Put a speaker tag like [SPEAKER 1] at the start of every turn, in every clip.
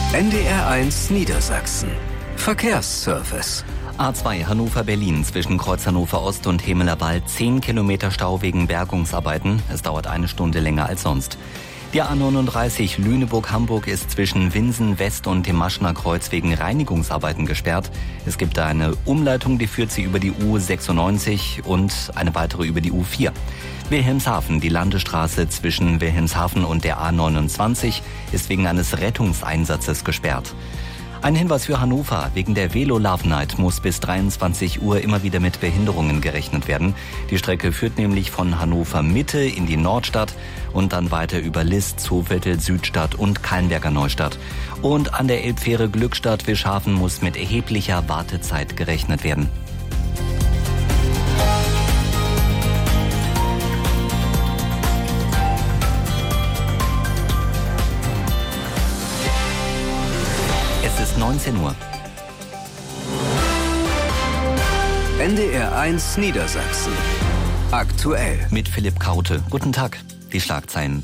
[SPEAKER 1] NDR1 Niedersachsen. Verkehrsservice.
[SPEAKER 2] A2 Hannover-Berlin zwischen Kreuz Hannover Ost und Hemelerwald 10 Kilometer Stau wegen Bergungsarbeiten. Es dauert eine Stunde länger als sonst. Die A39 Lüneburg-Hamburg ist zwischen Winsen West und dem Maschner Kreuz wegen Reinigungsarbeiten gesperrt. Es gibt da eine Umleitung, die führt sie über die U96 und eine weitere über die U4. Wilhelmshaven, die Landesstraße zwischen Wilhelmshaven und der A29, ist wegen eines Rettungseinsatzes gesperrt. Ein Hinweis für Hannover. Wegen der Velo Love Night muss bis 23 Uhr immer wieder mit Behinderungen gerechnet werden. Die Strecke führt nämlich von Hannover Mitte in die Nordstadt und dann weiter über List, Zooviertel, Südstadt und Kallenberger Neustadt. Und an der Elbfähre Glückstadt-Wischhafen muss mit erheblicher Wartezeit gerechnet werden. Es ist 19 Uhr.
[SPEAKER 1] NDR1 Niedersachsen. Aktuell.
[SPEAKER 2] Mit Philipp Kaute. Guten Tag. Die Schlagzeilen.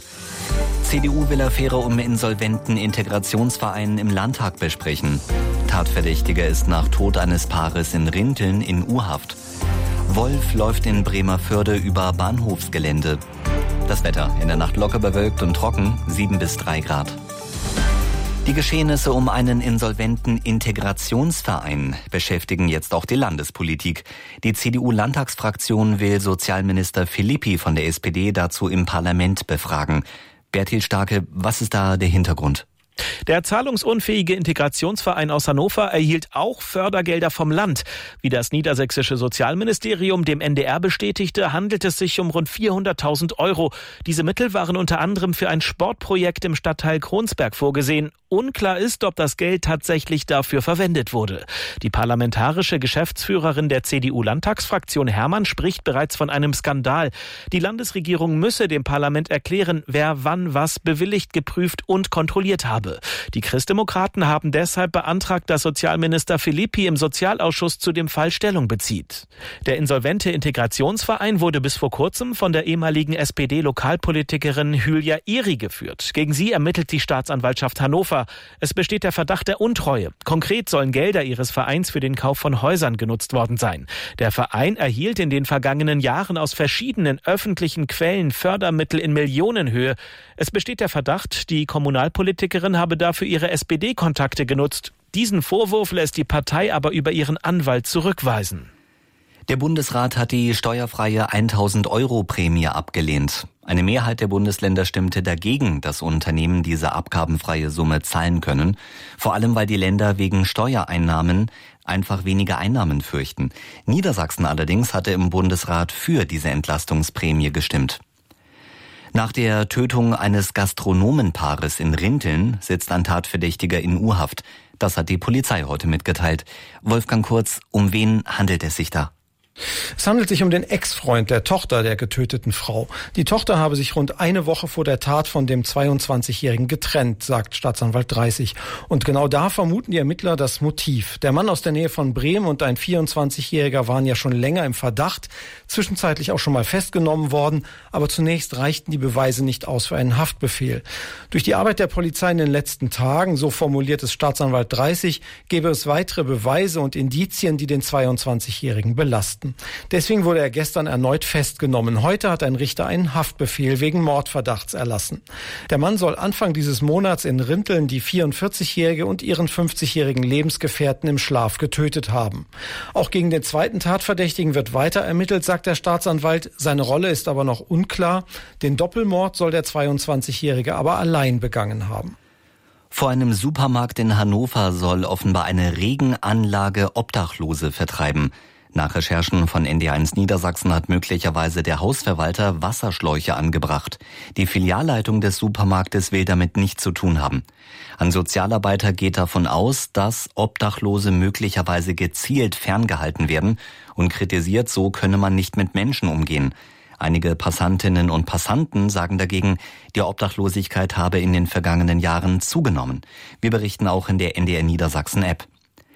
[SPEAKER 2] CDU will Affäre um insolventen Integrationsverein im Landtag besprechen. Tatverdächtiger ist nach Tod eines Paares in Rinteln in U-Haft. Wolf läuft in Bremerförde über Bahnhofsgelände. Das Wetter in der Nacht locker bewölkt und trocken, 7 bis 3 Grad. Die Geschehnisse um einen insolventen Integrationsverein beschäftigen jetzt auch die Landespolitik. Die CDU-Landtagsfraktion will Sozialminister Philippi von der SPD dazu im Parlament befragen. Bertil Starke, was ist da der Hintergrund?
[SPEAKER 3] Der zahlungsunfähige Integrationsverein aus Hannover erhielt auch Fördergelder vom Land. Wie das niedersächsische Sozialministerium dem NDR bestätigte, handelt es sich um rund 400.000 Euro. Diese Mittel waren unter anderem für ein Sportprojekt im Stadtteil Kronsberg vorgesehen. Unklar ist, ob das Geld tatsächlich dafür verwendet wurde. Die parlamentarische Geschäftsführerin der CDU-Landtagsfraktion Hermann spricht bereits von einem Skandal. Die Landesregierung müsse dem Parlament erklären, wer wann was bewilligt, geprüft und kontrolliert habe. Die Christdemokraten haben deshalb beantragt, dass Sozialminister Philippi im Sozialausschuss zu dem Fall Stellung bezieht. Der insolvente Integrationsverein wurde bis vor kurzem von der ehemaligen SPD-Lokalpolitikerin Hülya Iri geführt. Gegen sie ermittelt die Staatsanwaltschaft Hannover. Es besteht der Verdacht der Untreue. Konkret sollen Gelder ihres Vereins für den Kauf von Häusern genutzt worden sein. Der Verein erhielt in den vergangenen Jahren aus verschiedenen öffentlichen Quellen Fördermittel in Millionenhöhe. Es besteht der Verdacht, die Kommunalpolitikerin habe dafür ihre SPD-Kontakte genutzt. Diesen Vorwurf lässt die Partei aber über ihren Anwalt zurückweisen.
[SPEAKER 2] Der Bundesrat hat die steuerfreie 1.000-Euro-Prämie abgelehnt. Eine Mehrheit der Bundesländer stimmte dagegen, dass Unternehmen diese abgabenfreie Summe zahlen können. Vor allem, weil die Länder wegen Steuereinnahmen einfach weniger Einnahmen fürchten. Niedersachsen allerdings hatte im Bundesrat für diese Entlastungsprämie gestimmt. Nach der Tötung eines Gastronomenpaares in Rinteln sitzt ein Tatverdächtiger in U-Haft. Das hat die Polizei heute mitgeteilt. Wolfgang Kurz, um wen handelt es sich da?
[SPEAKER 4] Es handelt sich um den Ex-Freund der Tochter der getöteten Frau. Die Tochter habe sich rund eine Woche vor der Tat von dem 22-Jährigen getrennt, sagt Staatsanwalt 30. Und genau da vermuten die Ermittler das Motiv. Der Mann aus der Nähe von Bremen und ein 24-Jähriger waren ja schon länger im Verdacht, zwischenzeitlich auch schon mal festgenommen worden, aber zunächst reichten die Beweise nicht aus für einen Haftbefehl. Durch die Arbeit der Polizei in den letzten Tagen, so formuliert es Staatsanwalt 30, gäbe es weitere Beweise und Indizien, die den 22-Jährigen belasten. Deswegen wurde er gestern erneut festgenommen. Heute hat ein Richter einen Haftbefehl wegen Mordverdachts erlassen. Der Mann soll Anfang dieses Monats in Rinteln die 44-Jährige und ihren 50-jährigen Lebensgefährten im Schlaf getötet haben. Auch gegen den zweiten Tatverdächtigen wird weiter ermittelt, sagt der Staatsanwalt. Seine Rolle ist aber noch unklar. Den Doppelmord soll der 22-Jährige aber allein begangen haben.
[SPEAKER 2] Vor einem Supermarkt in Hannover soll offenbar eine Regenanlage Obdachlose vertreiben. Nach Recherchen von NDR1 Niedersachsen hat möglicherweise der Hausverwalter Wasserschläuche angebracht. Die Filialleitung des Supermarktes will damit nichts zu tun haben. Ein Sozialarbeiter geht davon aus, dass Obdachlose möglicherweise gezielt ferngehalten werden und kritisiert, so könne man nicht mit Menschen umgehen. Einige Passantinnen und Passanten sagen dagegen, die Obdachlosigkeit habe in den vergangenen Jahren zugenommen. Wir berichten auch in der NDR Niedersachsen App.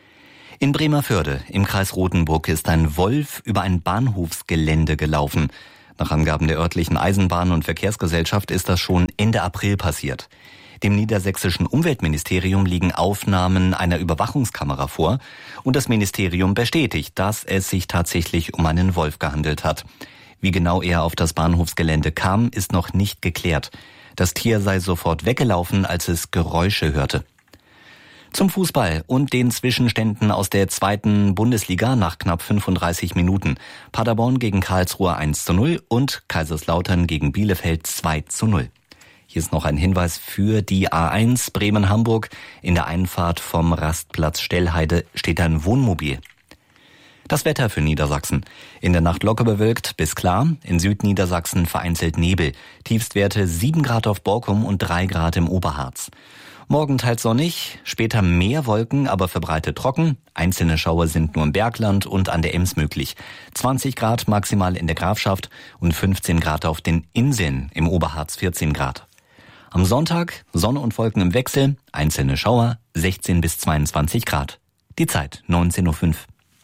[SPEAKER 2] In Bremerförde im Kreis Rothenburg ist ein Wolf über ein Bahnhofsgelände gelaufen. Nach Angaben der örtlichen Eisenbahn- und Verkehrsgesellschaft ist das schon Ende April passiert. Dem niedersächsischen Umweltministerium liegen Aufnahmen einer Überwachungskamera vor und das Ministerium bestätigt, dass es sich tatsächlich um einen Wolf gehandelt hat. Wie genau er auf das Bahnhofsgelände kam, ist noch nicht geklärt. Das Tier sei sofort weggelaufen, als es Geräusche hörte. Zum Fußball und den Zwischenständen aus der 2. Bundesliga nach knapp 35 Minuten. Paderborn gegen Karlsruhe 1:0 und Kaiserslautern gegen Bielefeld 2:0. Hier ist noch ein Hinweis für die A1 Bremen-Hamburg. In der Einfahrt vom Rastplatz Stellheide steht ein Wohnmobil. Das Wetter für Niedersachsen. In der Nacht locker bewölkt bis klar. In Südniedersachsen vereinzelt Nebel. Tiefstwerte 7 Grad auf Borkum und 3 Grad im Oberharz. Morgen teils sonnig, später mehr Wolken, aber verbreitet trocken. Einzelne Schauer sind nur im Bergland und an der Ems möglich. 20 Grad maximal in der Grafschaft und 15 Grad auf den Inseln, im Oberharz 14 Grad. Am Sonntag Sonne und Wolken im Wechsel, einzelne Schauer, 16 bis 22 Grad. Die Zeit 19:05 Uhr.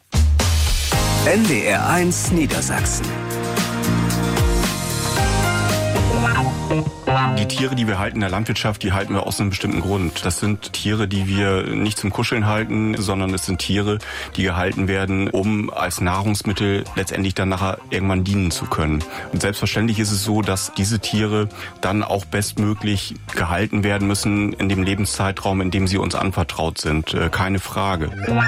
[SPEAKER 1] NDR1 Niedersachsen.
[SPEAKER 5] Die Tiere, die wir halten in der Landwirtschaft, die halten wir aus einem bestimmten Grund. Das sind Tiere, die wir nicht zum Kuscheln halten, sondern es sind Tiere, die gehalten werden, um als Nahrungsmittel letztendlich dann nachher irgendwann dienen zu können. Und selbstverständlich ist es so, dass diese Tiere dann auch bestmöglich gehalten werden müssen in dem Lebenszeitraum, in dem sie uns anvertraut sind. Keine Frage.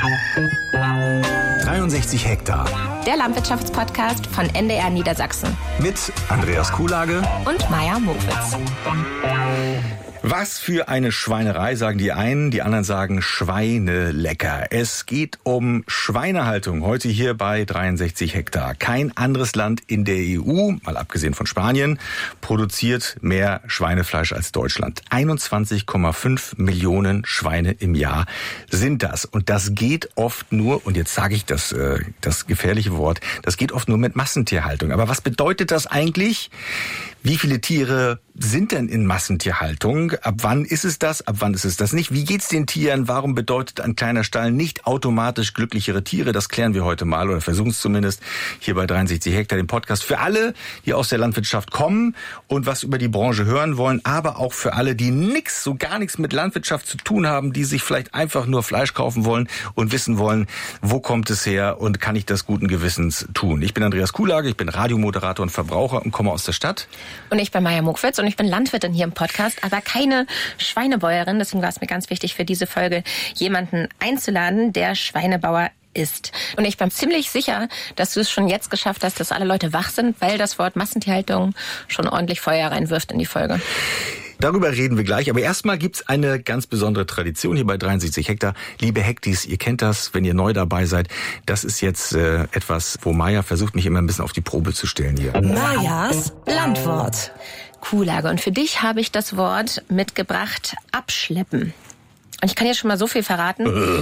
[SPEAKER 1] 63 Hektar.
[SPEAKER 6] Der Landwirtschaftspodcast von NDR Niedersachsen.
[SPEAKER 1] Mit Andreas Kuhlage
[SPEAKER 6] Und Maja Mowitz.
[SPEAKER 7] Was für eine Schweinerei, sagen die einen, die anderen sagen Schweinelecker. Es geht um Schweinehaltung, heute hier bei 63 Hektar. Kein anderes Land in der EU, mal abgesehen von Spanien, produziert mehr Schweinefleisch als Deutschland. 21,5 Millionen Schweine im Jahr sind das. Und das geht oft nur, und jetzt sage ich das gefährliche Wort, das geht oft nur mit Massentierhaltung. Aber was bedeutet das eigentlich? Wie viele Tiere sind denn in Massentierhaltung? Ab wann ist es das? Ab wann ist es das nicht? Wie geht's den Tieren? Warum bedeutet ein kleiner Stall nicht automatisch glücklichere Tiere? Das klären wir heute mal oder versuchen es zumindest hier bei 63 Hektar, dem Podcast für alle, die aus der Landwirtschaft kommen und was über die Branche hören wollen, aber auch für alle, die so gar nichts mit Landwirtschaft zu tun haben, die sich vielleicht einfach nur Fleisch kaufen wollen und wissen wollen, wo kommt es her und kann ich das guten Gewissens tun? Ich bin Andreas Kuhlage, ich bin Radiomoderator und Verbraucher und komme aus der Stadt.
[SPEAKER 6] Und ich bin Maja Mowitz und ich bin Landwirtin hier im Podcast, aber keine Schweinebäuerin. Deswegen war es mir ganz wichtig, für diese Folge jemanden einzuladen, der Schweinebauer ist. Und ich bin ziemlich sicher, dass du es schon jetzt geschafft hast, dass alle Leute wach sind, weil das Wort Massentierhaltung schon ordentlich Feuer reinwirft in die Folge.
[SPEAKER 7] Darüber reden wir gleich, aber erstmal gibt's eine ganz besondere Tradition hier bei 63 Hektar. Liebe Hektis, ihr kennt das, wenn ihr neu dabei seid. Das ist jetzt etwas, wo Maja versucht, mich immer ein bisschen auf die Probe zu stellen hier.
[SPEAKER 6] Majas Landwort. Kuhlage. Und für dich habe ich das Wort mitgebracht, abschleppen. Und ich kann dir schon mal so viel verraten.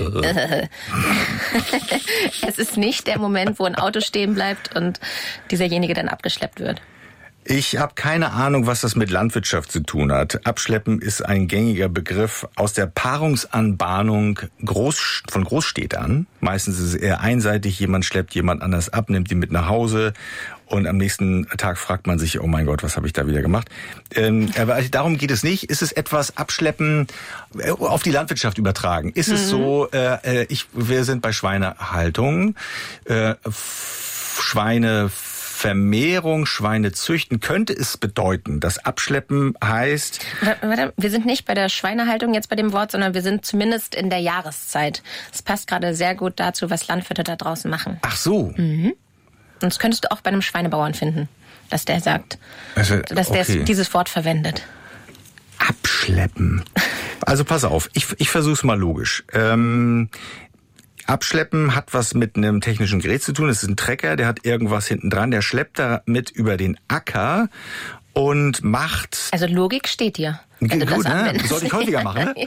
[SPEAKER 6] Es ist nicht der Moment, wo ein Auto stehen bleibt und dieserjenige dann abgeschleppt wird.
[SPEAKER 7] Ich habe keine Ahnung, was das mit Landwirtschaft zu tun hat. Abschleppen ist ein gängiger Begriff aus der Paarungsanbahnung von Großstädtern. Meistens ist es eher einseitig, jemand schleppt jemand anders ab, nimmt ihn mit nach Hause und am nächsten Tag fragt man sich, oh mein Gott, was habe ich da wieder gemacht? Aber darum geht es nicht. Ist es etwas Abschleppen auf die Landwirtschaft übertragen? Ist es so, wir sind bei Schweinehaltung, Schweinevermehrung, Schweine züchten, könnte es bedeuten, dass Abschleppen heißt...
[SPEAKER 6] Warte, wir sind nicht bei der Schweinehaltung jetzt bei dem Wort, sondern wir sind zumindest in der Jahreszeit. Das passt gerade sehr gut dazu, was Landwirte da draußen machen.
[SPEAKER 7] Ach so.
[SPEAKER 6] Mhm. Und das könntest du auch bei einem Schweinebauern finden, dass der sagt, dass der dieses Wort verwendet.
[SPEAKER 7] Abschleppen. Also pass auf, ich versuch's mal logisch. Abschleppen hat was mit einem technischen Gerät zu tun. Das ist ein Trecker, der hat irgendwas hinten dran, der schleppt damit über den Acker und macht...
[SPEAKER 6] Also Logik steht dir.
[SPEAKER 7] Gut, ne? Sollte ich häufiger machen, ne?
[SPEAKER 6] Ja.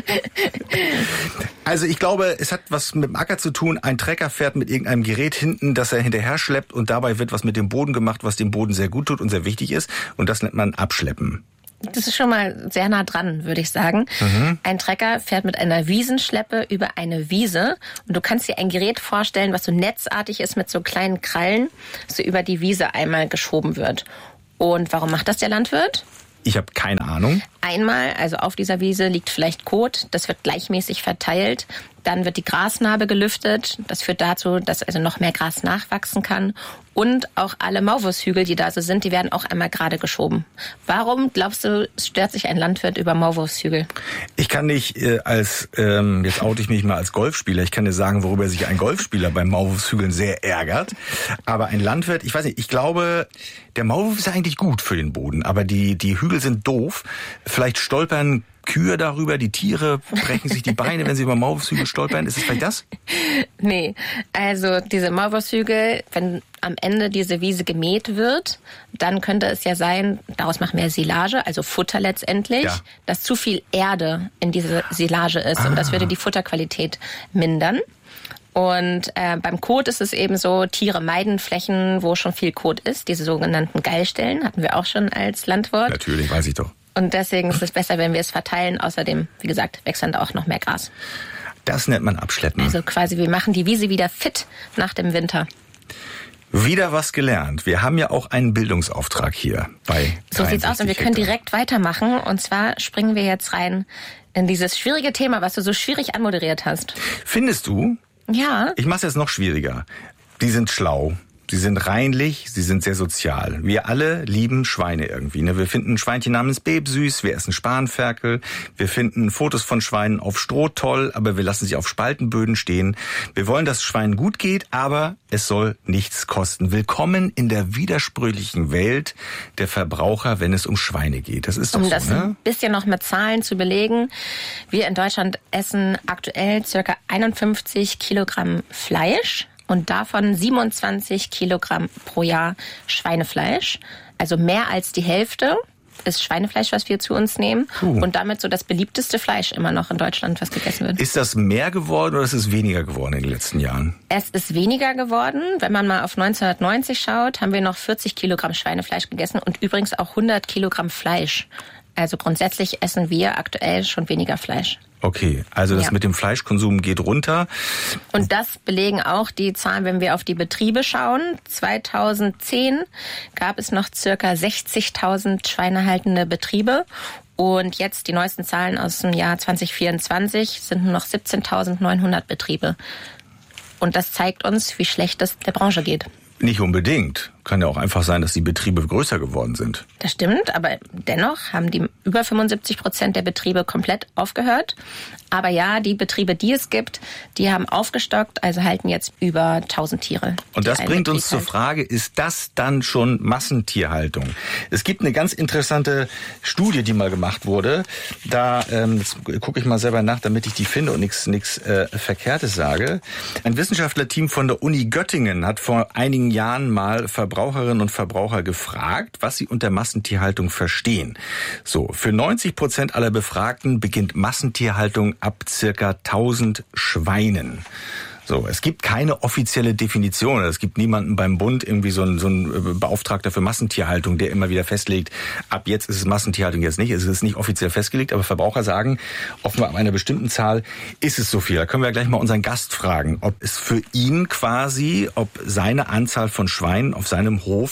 [SPEAKER 7] Also ich glaube, es hat was mit dem Acker zu tun. Ein Trecker fährt mit irgendeinem Gerät hinten, das er hinterher schleppt und dabei wird was mit dem Boden gemacht, was dem Boden sehr gut tut und sehr wichtig ist. Und das nennt man Abschleppen.
[SPEAKER 6] Das ist schon mal sehr nah dran, würde ich sagen. Ein Trecker fährt mit einer Wiesenschleppe über eine Wiese und du kannst dir ein Gerät vorstellen, was so netzartig ist mit so kleinen Krallen, so über die Wiese einmal geschoben wird. Und warum macht das der Landwirt?
[SPEAKER 7] Ich habe keine Ahnung.
[SPEAKER 6] Einmal, also auf dieser Wiese liegt vielleicht Kot, das wird gleichmäßig verteilt. Dann wird die Grasnarbe gelüftet. Das führt dazu, dass also noch mehr Gras nachwachsen kann. Und auch alle Maulwurfshügel, die da so sind, die werden auch einmal gerade geschoben. Warum, glaubst du, stört sich ein Landwirt über Maulwurfshügel?
[SPEAKER 7] Ich kann nicht jetzt oute ich mich mal als Golfspieler, ich kann dir sagen, worüber sich ein Golfspieler beim Maulwurfshügeln sehr ärgert. Aber ein Landwirt, ich weiß nicht, ich glaube, der Maulwurf ist ja eigentlich gut für den Boden, aber die Hügel sind doof. Vielleicht stolpern Kühe darüber, die Tiere brechen sich die Beine, wenn sie über Maulwurfshügel stolpern. Ist es vielleicht das?
[SPEAKER 6] Nee, also diese Maulwurfshügel, wenn am Ende diese Wiese gemäht wird, dann könnte es ja sein, daraus machen wir Silage, also Futter letztendlich, ja, dass zu viel Erde in diese Silage ist. Und das würde die Futterqualität mindern. Und beim Kot ist es eben so, Tiere meiden Flächen, wo schon viel Kot ist. Diese sogenannten Geilstellen hatten wir auch schon als Landwirt.
[SPEAKER 7] Natürlich, weiß ich doch.
[SPEAKER 6] Und deswegen ist es besser, wenn wir es verteilen. Außerdem, wie gesagt, wächst dann auch noch mehr Gras.
[SPEAKER 7] Das nennt man Abschleppen.
[SPEAKER 6] Also quasi, wir machen die Wiese wieder fit nach dem Winter.
[SPEAKER 7] Wieder was gelernt. Wir haben ja auch einen Bildungsauftrag hier bei 63
[SPEAKER 6] So sieht's aus und wir können direkt weitermachen. Und zwar springen wir jetzt rein in dieses schwierige Thema, was du so schwierig anmoderiert hast.
[SPEAKER 7] Findest du?
[SPEAKER 6] Ja.
[SPEAKER 7] Ich mach's jetzt noch schwieriger. Die sind schlau. Sie sind reinlich, sie sind sehr sozial. Wir alle lieben Schweine irgendwie. Ne? Wir finden ein Schweinchen namens Beb süß, wir essen Spanferkel, wir finden Fotos von Schweinen auf Stroh toll, aber wir lassen sie auf Spaltenböden stehen. Wir wollen, dass es Schweinen gut geht, aber es soll nichts kosten. Willkommen in der widersprüchlichen Welt der Verbraucher, wenn es um Schweine geht. Das ist doch so,
[SPEAKER 6] das ein bisschen noch mit Zahlen zu belegen. Wir in Deutschland essen aktuell circa 51 Kilogramm Fleisch. Und davon 27 Kilogramm pro Jahr Schweinefleisch. Also mehr als die Hälfte ist Schweinefleisch, was wir zu uns nehmen. Und damit so das beliebteste Fleisch immer noch in Deutschland, was gegessen wird.
[SPEAKER 7] Ist das mehr geworden oder ist es weniger geworden in den letzten Jahren?
[SPEAKER 6] Es ist weniger geworden. Wenn man mal auf 1990 schaut, haben wir noch 40 Kilogramm Schweinefleisch gegessen und übrigens auch 100 Kilogramm Fleisch. Also grundsätzlich essen wir aktuell schon weniger Fleisch.
[SPEAKER 7] Okay, also das mit dem Fleischkonsum geht runter.
[SPEAKER 6] Und das belegen auch die Zahlen, wenn wir auf die Betriebe schauen. 2010 gab es noch circa 60.000 schweinehaltende Betriebe. Und jetzt die neuesten Zahlen aus dem Jahr 2024 sind nur noch 17.900 Betriebe. Und das zeigt uns, wie schlecht es der Branche geht.
[SPEAKER 7] Nicht unbedingt. Kann ja auch einfach sein, dass die Betriebe größer geworden sind.
[SPEAKER 6] Das stimmt, aber dennoch haben die über 75% der Betriebe komplett aufgehört. Aber ja, die Betriebe, die es gibt, die haben aufgestockt, also halten jetzt über 1000 Tiere.
[SPEAKER 7] Und das bringt uns zur Frage, ist das dann schon Massentierhaltung? Es gibt eine ganz interessante Studie, die mal gemacht wurde. Da jetzt gucke ich mal selber nach, damit ich die finde und nichts Verkehrtes sage. Ein Wissenschaftlerteam von der Uni Göttingen hat vor einigen Jahren mal Verbraucherinnen und Verbraucher gefragt, was sie unter Massentierhaltung verstehen. So, für 90% aller Befragten beginnt Massentierhaltung ab circa 1000 Schweinen. So, es gibt keine offizielle Definition. Es gibt niemanden beim Bund, irgendwie so ein Beauftragter für Massentierhaltung, der immer wieder festlegt, ab jetzt ist es Massentierhaltung, jetzt nicht. Es ist nicht offiziell festgelegt, aber Verbraucher sagen, offenbar ab einer bestimmten Zahl ist es so viel. Da können wir gleich mal unseren Gast fragen, ob es für ihn quasi, ob seine Anzahl von Schweinen auf seinem Hof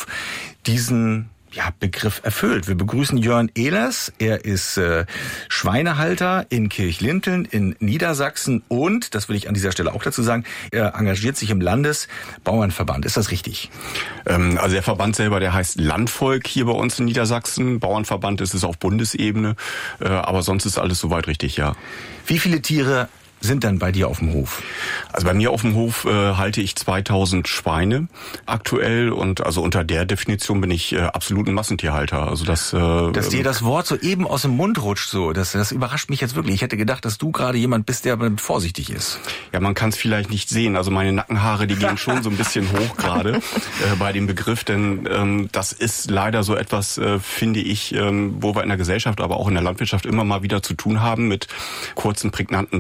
[SPEAKER 7] diesen Begriff erfüllt. Wir begrüßen Jörn Ehlers. Er ist Schweinehalter in Kirchlinteln in Niedersachsen und, das will ich an dieser Stelle auch dazu sagen, er engagiert sich im Landesbauernverband. Ist das richtig?
[SPEAKER 5] Also der Verband selber, der heißt Landvolk hier bei uns in Niedersachsen. Bauernverband ist es auf Bundesebene, aber sonst ist alles soweit richtig, ja.
[SPEAKER 7] Wie viele Tiere sind dann bei dir auf dem Hof?
[SPEAKER 5] Also bei mir auf dem Hof halte ich 2000 Schweine aktuell und also unter der Definition bin ich absolut ein Massentierhalter. Also dass
[SPEAKER 7] dir das Wort so eben aus dem Mund rutscht, so das überrascht mich jetzt wirklich. Ich hätte gedacht, dass du gerade jemand bist, der vorsichtig ist.
[SPEAKER 5] Ja, man kann es vielleicht nicht sehen. Also meine Nackenhaare, die gehen schon so ein bisschen hoch gerade bei dem Begriff, denn das ist leider so etwas, finde ich, wo wir in der Gesellschaft, aber auch in der Landwirtschaft immer mal wieder zu tun haben mit kurzen, prägnanten Schlagworten,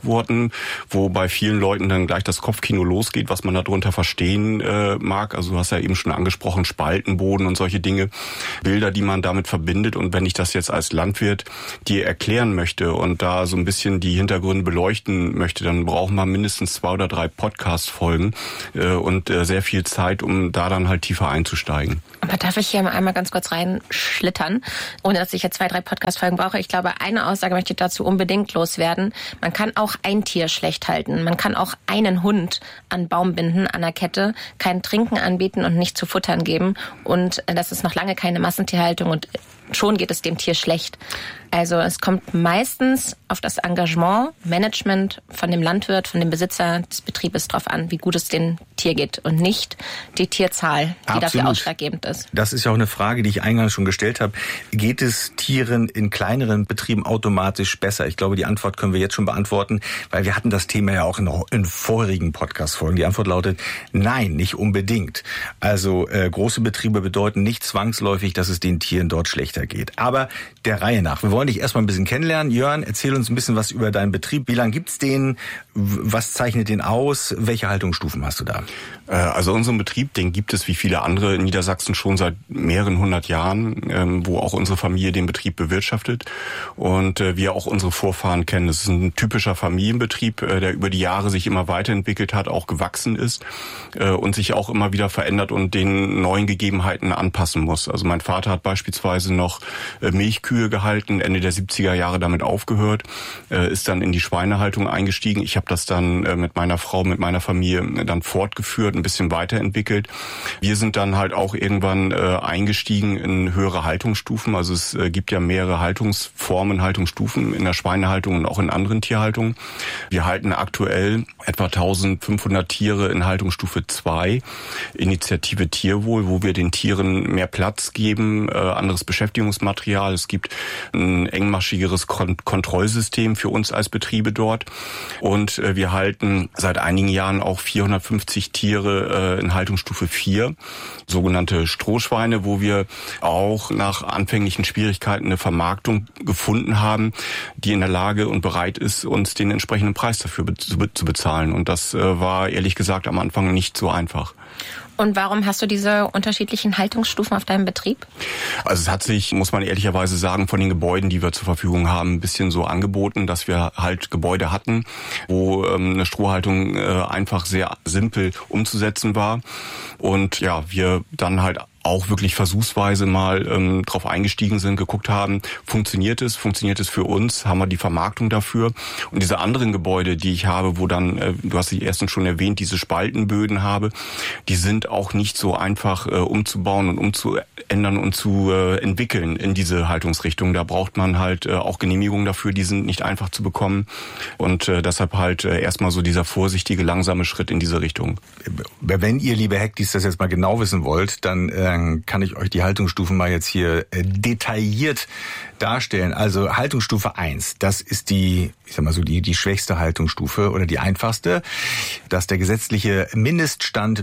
[SPEAKER 5] Schlagworten, wo bei vielen Leuten dann gleich das Kopfkino losgeht, was man darunter verstehen mag. Also du hast ja eben schon angesprochen, Spaltenboden und solche Dinge, Bilder, die man damit verbindet. Und wenn ich das jetzt als Landwirt dir erklären möchte und da so ein bisschen die Hintergründe beleuchten möchte, dann brauchen wir mindestens 2 oder 3 Podcast-Folgen und sehr viel Zeit, um da dann halt tiefer einzusteigen.
[SPEAKER 6] Aber darf ich hier einmal ganz kurz reinschlittern, ohne dass ich jetzt 2, 3 Podcast-Folgen brauche? Ich glaube, eine Aussage möchte ich dazu unbedingt loswerden. Man kann auch ein Tier schlecht halten. Man kann auch einen Hund an Baum binden, an der Kette, kein Trinken anbieten und nicht zu futtern geben. Und das ist noch lange keine Massentierhaltung und schon geht es dem Tier schlecht. Also es kommt meistens auf das Engagement, Management von dem Landwirt, von dem Besitzer des Betriebes drauf an, wie gut es dem Tier geht und nicht die Tierzahl, die
[SPEAKER 7] Absolut.
[SPEAKER 6] dafür ausschlaggebend ist.
[SPEAKER 7] Das ist ja auch eine Frage, die ich eingangs schon gestellt habe. Geht es Tieren in kleineren Betrieben automatisch besser? Ich glaube, die Antwort können wir jetzt schon beantworten, weil wir hatten das Thema ja auch in vorherigen Podcast-Folgen. Die Antwort lautet, nein, nicht unbedingt. Also große Betriebe bedeuten nicht zwangsläufig, dass es den Tieren dort schlechter geht. Aber der Reihe nach. Wir wollen dich erstmal ein bisschen kennenlernen. Jörn, erzähl uns ein bisschen was über deinen Betrieb. Wie lange gibt's den? Was zeichnet den aus? Welche Haltungsstufen hast du da?
[SPEAKER 5] Also unseren Betrieb, den gibt es wie viele andere in Niedersachsen schon seit mehreren 100 Jahren, wo auch unsere Familie den Betrieb bewirtschaftet und wir auch unsere Vorfahren kennen. Das ist ein typischer Familienbetrieb, der über die Jahre sich immer weiterentwickelt hat, auch gewachsen ist und sich auch immer wieder verändert und den neuen Gegebenheiten anpassen muss. Also mein Vater hat beispielsweise noch Milchkühe gehalten, Ende der 70er Jahre damit aufgehört, ist dann in die Schweinehaltung eingestiegen. Ich habe das dann mit meiner Frau, mit meiner Familie dann fortgeführt, ein bisschen weiterentwickelt. Wir sind dann halt auch irgendwann eingestiegen in höhere Haltungsstufen. Also es gibt ja mehrere Haltungsformen, Haltungsstufen in der Schweinehaltung und auch in anderen Tierhaltungen. Wir halten aktuell etwa 1500 Tiere in Haltungsstufe 2, Initiative Tierwohl, wo wir den Tieren mehr Platz geben, anderes Beschäftigungsmaterial. Es gibt ein engmaschigeres Kontrollsystem für uns als Betriebe dort. Und wir halten seit einigen Jahren auch 450 Tiere in Haltungsstufe 4, sogenannte Strohschweine, wo wir auch nach anfänglichen Schwierigkeiten eine Vermarktung gefunden haben, die in der Lage und bereit ist, uns den entsprechenden Preis dafür zu bezahlen. Und das war ehrlich gesagt am Anfang nicht so einfach.
[SPEAKER 6] Und warum hast du diese unterschiedlichen Haltungsstufen auf deinem Betrieb?
[SPEAKER 5] Also es hat sich, muss man ehrlicherweise sagen, von den Gebäuden, die wir zur Verfügung haben, ein bisschen so angeboten, dass wir halt Gebäude hatten, wo eine Strohhaltung einfach sehr simpel umzusetzen war. Und ja, wir dann halt auch wirklich versuchsweise mal drauf eingestiegen sind, geguckt haben, funktioniert es für uns, haben wir die Vermarktung dafür. Und diese anderen Gebäude, die ich habe, wo dann, du hast die ersten schon erwähnt, diese Spaltenböden habe, die sind auch nicht so einfach umzubauen und umzuändern und zu entwickeln in diese Haltungsrichtung. Da braucht man halt auch Genehmigungen dafür, die sind nicht einfach zu bekommen. Und deshalb halt erstmal so dieser vorsichtige, langsame Schritt in diese Richtung.
[SPEAKER 7] Wenn ihr, liebe Hektis, das jetzt mal genau wissen wollt, dann kann ich euch die Haltungsstufen mal jetzt hier detailliert darstellen. Also Haltungsstufe 1, das ist die schwächste Haltungsstufe oder die einfachste. Das ist der gesetzliche Mindeststand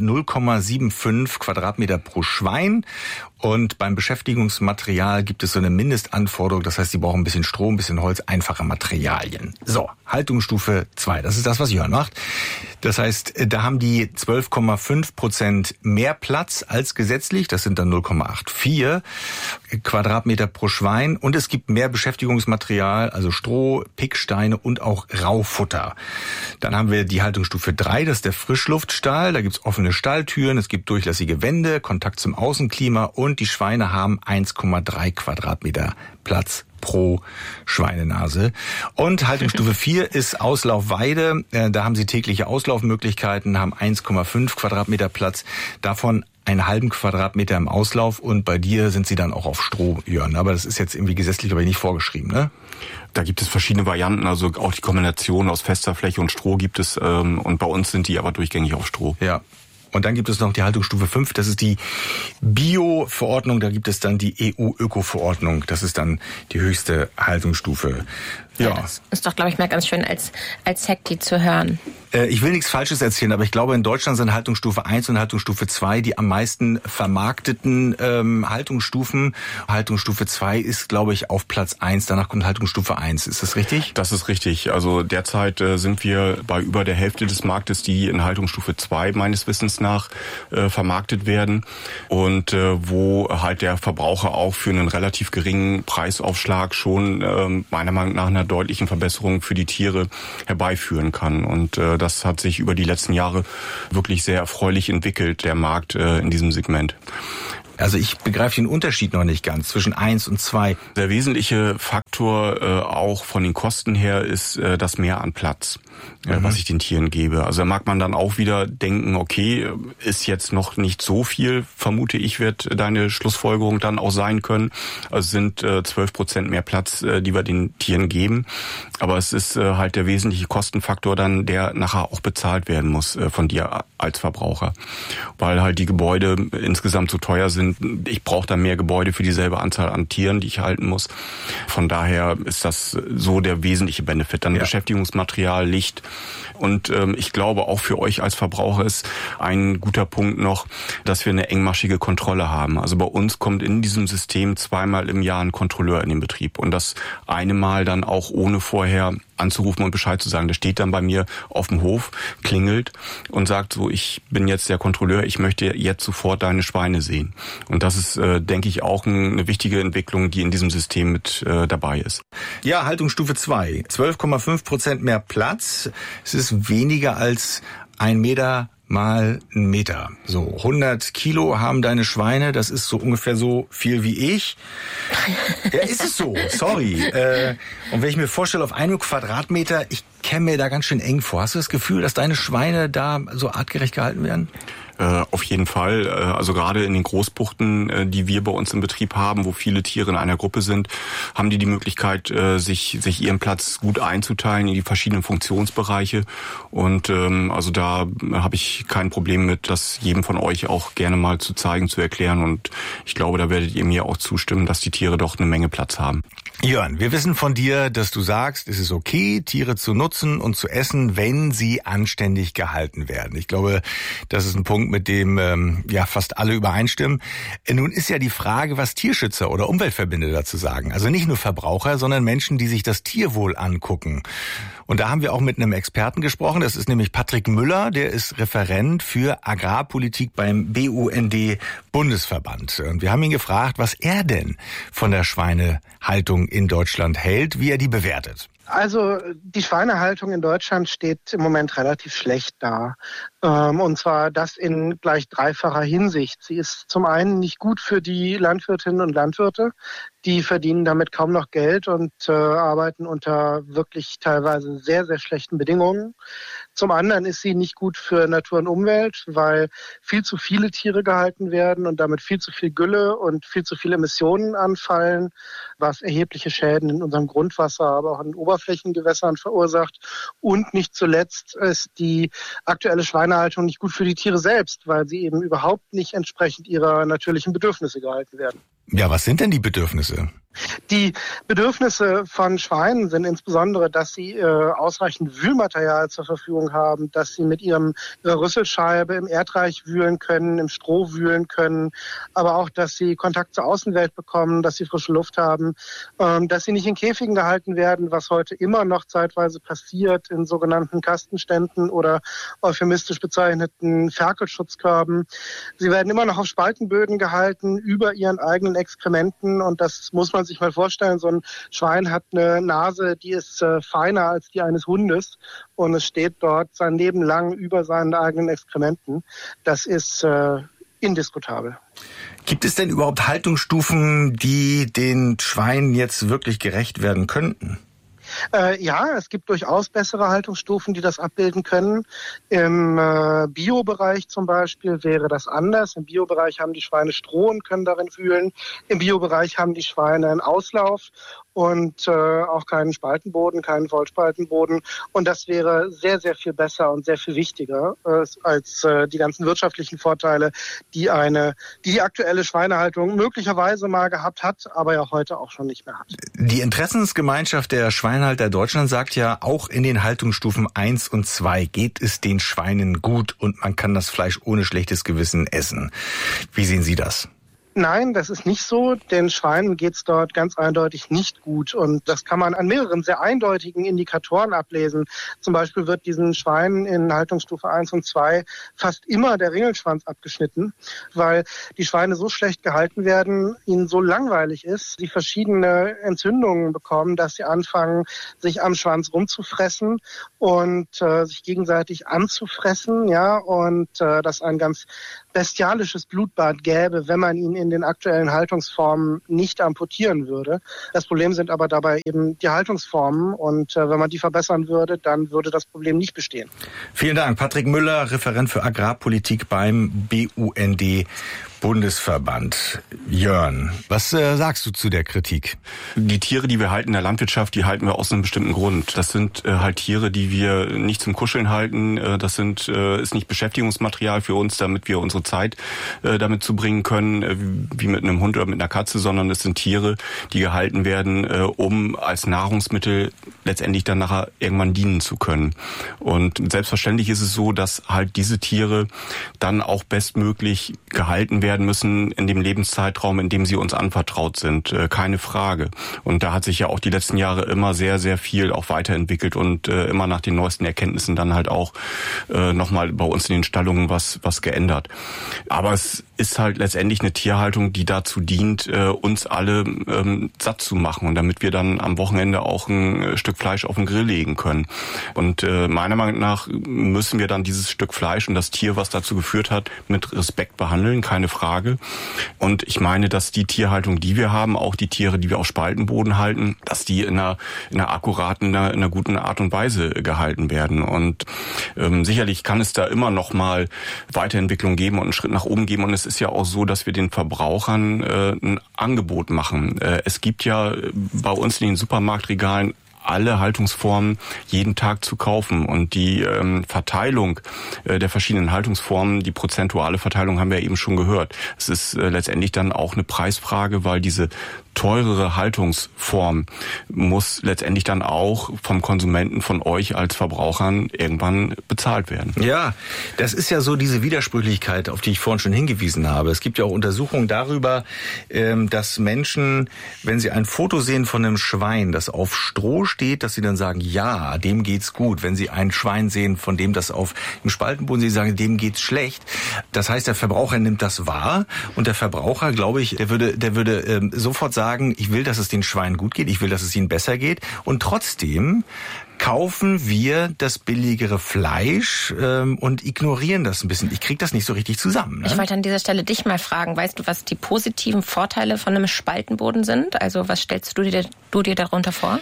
[SPEAKER 7] 0,75 Quadratmeter pro Schwein. Und beim Beschäftigungsmaterial gibt es so eine Mindestanforderung, das heißt, sie brauchen ein bisschen Stroh, ein bisschen Holz, einfache Materialien. So, Haltungsstufe 2, das ist das, was Jörn macht. Das heißt, da haben die 12,5% mehr Platz als gesetzlich, das sind dann 0,84 Quadratmeter pro Schwein. Und es gibt mehr Beschäftigungsmaterial, also Stroh, Picksteine und auch Raufutter. Dann haben wir die Haltungsstufe 3, das ist der Frischluftstall. Da gibt's offene Stalltüren, es gibt durchlässige Wände, Kontakt zum Außenklima und die Schweine haben 1,3 Quadratmeter Platz pro Schweinenase. Und Haltungsstufe 4 ist Auslaufweide. Da haben sie tägliche Auslaufmöglichkeiten, haben 1,5 Quadratmeter Platz. Davon einen halben Quadratmeter im Auslauf und bei dir sind sie dann auch auf Stroh, Jörn. Aber das ist jetzt irgendwie gesetzlich aber nicht vorgeschrieben, ne?
[SPEAKER 5] Da gibt es verschiedene Varianten, also auch die Kombination aus fester Fläche und Stroh gibt es und bei uns sind die aber durchgängig auf Stroh.
[SPEAKER 7] Ja. Und dann gibt es noch die Haltungsstufe 5, das ist die Bio-Verordnung, da gibt es dann die EU-Öko-Verordnung, das ist dann die höchste Haltungsstufe.
[SPEAKER 6] Ja, das ist doch, glaube ich, mal ganz schön als Hekti zu hören.
[SPEAKER 7] Ich will nichts Falsches erzählen, aber ich glaube, in Deutschland sind Haltungsstufe 1 und Haltungsstufe 2 die am meisten vermarkteten Haltungsstufen. Haltungsstufe 2 ist, glaube ich, auf Platz 1. Danach kommt Haltungsstufe 1. Ist das richtig?
[SPEAKER 5] Das ist richtig. Also derzeit sind wir bei über der Hälfte des Marktes, die in Haltungsstufe 2 meines Wissens nach vermarktet werden. Und wo halt der Verbraucher auch für einen relativ geringen Preisaufschlag schon meiner Meinung nach einer deutlichen Verbesserung für die Tiere herbeiführen kann. Und das hat sich über die letzten Jahre wirklich sehr erfreulich entwickelt, der Markt in diesem Segment.
[SPEAKER 7] Also ich begreife den Unterschied noch nicht ganz zwischen 1 und 2.
[SPEAKER 5] Der wesentliche Faktor auch von den Kosten her ist das Mehr an Platz, was ich den Tieren gebe. Also da mag man dann auch wieder denken, okay, ist jetzt noch nicht so viel, vermute ich, wird deine Schlussfolgerung dann auch sein können. Also sind 12% mehr Platz, die wir den Tieren geben. Aber es ist halt der wesentliche Kostenfaktor dann, der nachher auch bezahlt werden muss von dir als Verbraucher. Weil halt die Gebäude insgesamt so teuer sind. Ich brauche dann mehr Gebäude für dieselbe Anzahl an Tieren, die ich halten muss. Von daher ist das so der wesentliche Benefit. Dann Beschäftigungsmaterial, Licht. Und ich glaube, auch für euch als Verbraucher ist ein guter Punkt noch, dass wir eine engmaschige Kontrolle haben. Also bei uns kommt in diesem System 2-mal im Jahr ein Kontrolleur in den Betrieb. Und das eine Mal dann auch ohne vorher anzurufen und Bescheid zu sagen. Der steht dann bei mir auf dem Hof, klingelt und sagt so, ich bin jetzt der Kontrolleur, ich möchte jetzt sofort deine Schweine sehen. Und das ist, denke ich, auch eine wichtige Entwicklung, die in diesem System mit dabei ist.
[SPEAKER 7] Ja, Haltungsstufe 2. 12,5% mehr Platz. Es ist weniger als 1 Meter mal 1 Meter. So, 100 Kilo haben deine Schweine, das ist so ungefähr so viel wie ich. Ja, ist es so, sorry. Und wenn ich mir vorstelle, auf 1 Quadratmeter, ich käme mir da ganz schön eng vor. Hast du das Gefühl, dass deine Schweine da so artgerecht gehalten werden?
[SPEAKER 5] Auf jeden Fall. Also gerade in den Großbuchten, die wir bei uns im Betrieb haben, wo viele Tiere in einer Gruppe sind, haben die Möglichkeit, sich ihren Platz gut einzuteilen in die verschiedenen Funktionsbereiche. Und also da habe ich kein Problem mit, das jedem von euch auch gerne mal zu zeigen, zu erklären. Und ich glaube, da werdet ihr mir auch zustimmen, dass die Tiere doch eine Menge Platz haben.
[SPEAKER 7] Jörn, wir wissen von dir, dass du sagst, es ist okay, Tiere zu nutzen und zu essen, wenn sie anständig gehalten werden. Ich glaube, das ist ein Punkt, mit dem fast alle übereinstimmen. Nun ist ja die Frage, was Tierschützer oder Umweltverbände dazu sagen. Also nicht nur Verbraucher, sondern Menschen, die sich das Tierwohl angucken. Und da haben wir auch mit einem Experten gesprochen. Das ist nämlich Patrick Müller, der ist Referent für Agrarpolitik beim BUND-Bundesverband. Und wir haben ihn gefragt, was er denn von der Schweinehaltung in Deutschland hält, wie er die bewertet.
[SPEAKER 8] Also die Schweinehaltung in Deutschland steht im Moment relativ schlecht da. Und zwar das in gleich dreifacher Hinsicht. Sie ist zum einen nicht gut für die Landwirtinnen und Landwirte. Die verdienen damit kaum noch Geld und arbeiten unter wirklich teilweise sehr, sehr schlechten Bedingungen. Zum anderen ist sie nicht gut für Natur und Umwelt, weil viel zu viele Tiere gehalten werden und damit viel zu viel Gülle und viel zu viele Emissionen anfallen, was erhebliche Schäden in unserem Grundwasser, aber auch in Oberflächengewässern verursacht. Und nicht zuletzt ist die aktuelle Schweinehaltung nicht gut für die Tiere selbst, weil sie eben überhaupt nicht entsprechend ihrer natürlichen Bedürfnisse gehalten werden.
[SPEAKER 7] Ja, was sind denn die Bedürfnisse?
[SPEAKER 8] Die Bedürfnisse von Schweinen sind insbesondere, dass sie ausreichend Wühlmaterial zur Verfügung haben, dass sie mit ihrer Rüsselscheibe im Erdreich wühlen können, im Stroh wühlen können, aber auch, dass sie Kontakt zur Außenwelt bekommen, dass sie frische Luft haben, dass sie nicht in Käfigen gehalten werden, was heute immer noch zeitweise passiert in sogenannten Kastenständen oder euphemistisch bezeichneten Ferkelschutzkörben. Sie werden immer noch auf Spaltenböden gehalten, über ihren eigenen Exkrementen, und das muss man sich mal vorstellen, so ein Schwein hat eine Nase, die ist feiner als die eines Hundes, und es steht dort sein Leben lang über seinen eigenen Exkrementen. Das ist indiskutabel.
[SPEAKER 7] Gibt es denn überhaupt Haltungsstufen, die den Schweinen jetzt wirklich gerecht werden könnten?
[SPEAKER 8] Ja, es gibt durchaus bessere Haltungsstufen, die das abbilden können. Im Biobereich zum Beispiel wäre das anders. Im Biobereich haben die Schweine Stroh und können darin wühlen. Im Biobereich haben die Schweine einen Auslauf und auch keinen Spaltenboden, keinen Vollspaltenboden. Und das wäre sehr, sehr viel besser und sehr viel wichtiger als die ganzen wirtschaftlichen Vorteile, die die aktuelle Schweinehaltung möglicherweise mal gehabt hat, aber ja heute auch schon nicht mehr hat.
[SPEAKER 7] Die Interessensgemeinschaft der Schweinehalter Deutschland sagt ja, auch in den Haltungsstufen 1 und 2 geht es den Schweinen gut und man kann das Fleisch ohne schlechtes Gewissen essen. Wie sehen Sie das?
[SPEAKER 8] Nein, das ist nicht so. Den Schweinen geht's dort ganz eindeutig nicht gut. Und das kann man an mehreren sehr eindeutigen Indikatoren ablesen. Zum Beispiel wird diesen Schweinen in Haltungsstufe 1 und 2 fast immer der Ringelschwanz abgeschnitten, weil die Schweine so schlecht gehalten werden, ihnen so langweilig ist, sie verschiedene Entzündungen bekommen, dass sie anfangen, sich am Schwanz rumzufressen und sich gegenseitig anzufressen, ja, und das ein ganz bestialisches Blutbad gäbe, wenn man ihn in den aktuellen Haltungsformen nicht amputieren würde. Das Problem sind aber dabei eben die Haltungsformen und wenn man die verbessern würde, dann würde das Problem nicht bestehen.
[SPEAKER 7] Vielen Dank. Patrick Müller, Referent für Agrarpolitik beim BUND Bundesverband. Jörn, was sagst du zu der Kritik?
[SPEAKER 5] Die Tiere, die wir halten in der Landwirtschaft, die halten wir aus einem bestimmten Grund. Das sind halt Tiere, die wir nicht zum Kuscheln halten. Das ist nicht Beschäftigungsmaterial für uns, damit wir unsere Zeit damit zubringen können, wie mit einem Hund oder mit einer Katze, sondern es sind Tiere, die gehalten werden, um als Nahrungsmittel letztendlich dann nachher irgendwann dienen zu können. Und selbstverständlich ist es so, dass halt diese Tiere dann auch bestmöglich gehalten werden müssen in dem Lebenszeitraum, in dem sie uns anvertraut sind. Keine Frage. Und da hat sich ja auch die letzten Jahre immer sehr, sehr viel auch weiterentwickelt und immer nach den neuesten Erkenntnissen dann halt auch nochmal bei uns in den Stallungen was geändert. Aber es ist halt letztendlich eine Tierhaltung, die dazu dient, uns alle satt zu machen und damit wir dann am Wochenende auch ein Stück Fleisch auf den Grill legen können. Und meiner Meinung nach müssen wir dann dieses Stück Fleisch und das Tier, was dazu geführt hat, mit Respekt behandeln, keine Frage. Und ich meine, dass die Tierhaltung, die wir haben, auch die Tiere, die wir auf Spaltenboden halten, dass die in einer akkuraten, in einer guten Art und Weise gehalten werden. Und sicherlich kann es da immer noch mal Weiterentwicklung geben und einen Schritt nach oben geben. Und es ist ja auch so, dass wir den Verbrauchern ein Angebot machen. Es gibt ja bei uns in den Supermarktregalen alle Haltungsformen jeden Tag zu kaufen. Und die Verteilung der verschiedenen Haltungsformen, die prozentuale Verteilung haben wir eben schon gehört. Es ist letztendlich dann auch eine Preisfrage, weil diese teurere Haltungsform muss letztendlich dann auch vom Konsumenten, von euch als Verbrauchern irgendwann bezahlt werden.
[SPEAKER 7] Ja, das ist ja so diese Widersprüchlichkeit, auf die ich vorhin schon hingewiesen habe. Es gibt ja auch Untersuchungen darüber, dass Menschen, wenn sie ein Foto sehen von einem Schwein, das auf Stroh steht, dass sie dann sagen, ja, dem geht's gut. Wenn sie ein Schwein sehen, von dem das auf dem Spaltenboden, sie sagen, dem geht's schlecht. Das heißt, der Verbraucher nimmt das wahr und der Verbraucher, glaube ich, der würde sofort sagen, ich will, dass es den Schweinen gut geht, ich will, dass es ihnen besser geht und trotzdem kaufen wir das billigere Fleisch und ignorieren das ein bisschen. Ich kriege das nicht so richtig zusammen. Ne?
[SPEAKER 6] Ich wollte an dieser Stelle dich mal fragen, weißt du, was die positiven Vorteile von einem Spaltenboden sind? Also was stellst du dir darunter vor?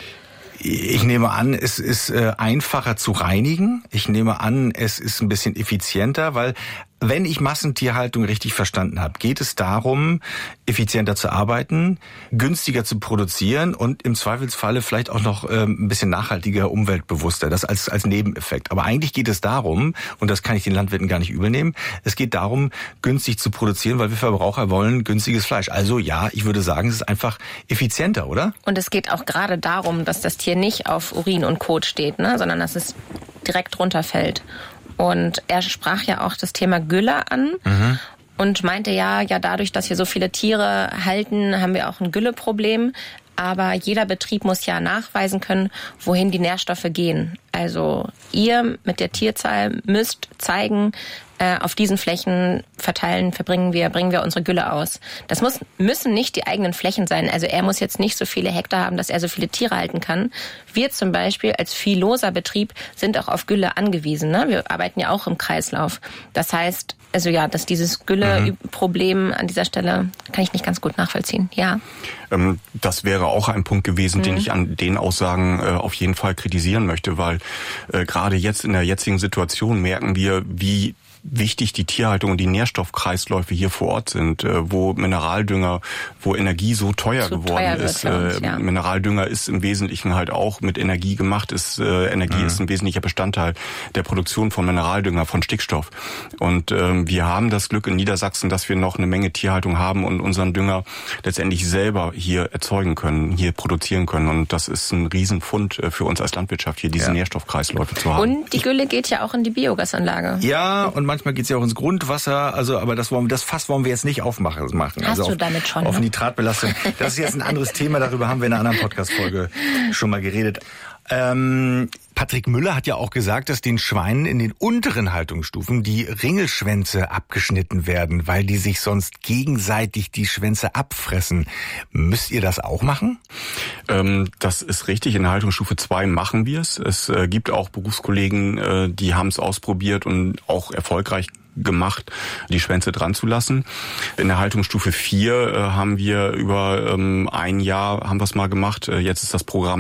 [SPEAKER 7] Ich nehme an, es ist einfacher zu reinigen. Ich nehme an, es ist ein bisschen effizienter, weil wenn ich Massentierhaltung richtig verstanden habe, geht es darum, effizienter zu arbeiten, günstiger zu produzieren und im Zweifelsfalle vielleicht auch noch ein bisschen nachhaltiger, umweltbewusster. Das als Nebeneffekt. Aber eigentlich geht es darum, und das kann ich den Landwirten gar nicht übel nehmen, es geht darum, günstig zu produzieren, weil wir Verbraucher wollen günstiges Fleisch. Also ja, ich würde sagen, es ist einfach effizienter, oder?
[SPEAKER 6] Und es geht auch gerade darum, dass das Tier nicht auf Urin und Kot steht, ne, sondern dass es direkt runterfällt. Und er sprach ja auch das Thema Gülle an und meinte ja, dadurch, dass wir so viele Tiere halten, haben wir auch ein Gülleproblem. Aber jeder Betrieb muss ja nachweisen können, wohin die Nährstoffe gehen. Also ihr mit der Tierzahl müsst zeigen, auf diesen Flächen bringen wir unsere Gülle aus. Das müssen nicht die eigenen Flächen sein. Also er muss jetzt nicht so viele Hektar haben, dass er so viele Tiere halten kann. Wir zum Beispiel als viehloser Betrieb sind auch auf Gülle angewiesen. Ne? Wir arbeiten ja auch im Kreislauf. Das heißt, dass dieses Gülle-Problem an dieser Stelle kann ich nicht ganz gut nachvollziehen. Ja.
[SPEAKER 5] Das wäre auch ein Punkt gewesen, den ich an den Aussagen auf jeden Fall kritisieren möchte, weil gerade jetzt in der jetzigen Situation merken wir, wie wichtig die Tierhaltung und die Nährstoffkreisläufe hier vor Ort sind, wo Mineraldünger, wo Energie so teuer geworden ist. Mineraldünger ist im Wesentlichen halt auch mit Energie gemacht. Energie ist ein wesentlicher Bestandteil der Produktion von Mineraldünger, von Stickstoff. Und wir haben das Glück in Niedersachsen, dass wir noch eine Menge Tierhaltung haben und unseren Dünger letztendlich selber hier erzeugen können, hier produzieren können. Und das ist ein Riesenfund für uns als Landwirtschaft, hier diese Nährstoffkreisläufe zu haben.
[SPEAKER 6] Und die Gülle geht ja auch in die Biogasanlage.
[SPEAKER 7] Ja, und manchmal geht's ja auch ins Grundwasser. Also, aber das Fass wollen wir jetzt nicht aufmachen.
[SPEAKER 6] Hast
[SPEAKER 7] also
[SPEAKER 6] du damit schon?
[SPEAKER 7] Auf Nitratbelastung. Das ist jetzt ein anderes Thema. Darüber haben wir in einer anderen Podcast-Folge schon mal geredet. Patrick Müller hat ja auch gesagt, dass den Schweinen in den unteren Haltungsstufen die Ringelschwänze abgeschnitten werden, weil die sich sonst gegenseitig die Schwänze abfressen. Müsst ihr das auch machen?
[SPEAKER 5] Das ist richtig. In der Haltungsstufe 2 machen wir es. Es gibt auch Berufskollegen, die haben es ausprobiert und auch erfolgreich gemacht, die Schwänze dran zu lassen. In der Haltungsstufe 4 haben wir über ein Jahr haben wir es mal gemacht. Jetzt ist das Programm